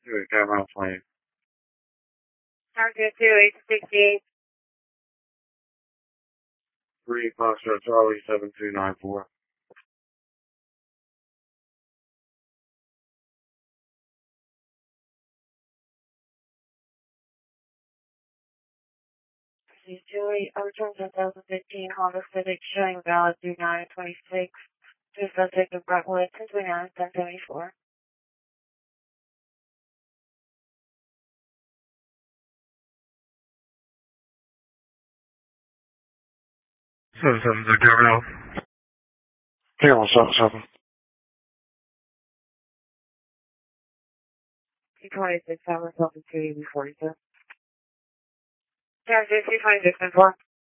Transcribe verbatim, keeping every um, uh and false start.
Do it, Cameron Flame. Target two eight sixty-eight. Three Foxtrot Charlie seven two nine four. Julie, I returned two thousand fifteen Honda Civic showing valid through nine twenty-six. To subject of Brentwood, ten twenty-nine, ten seventy-four. Seven seven zero Gabriel. Cameron seven seven. two twenty-six, Summer, Delta two, forty-two. Target two twenty-six and four.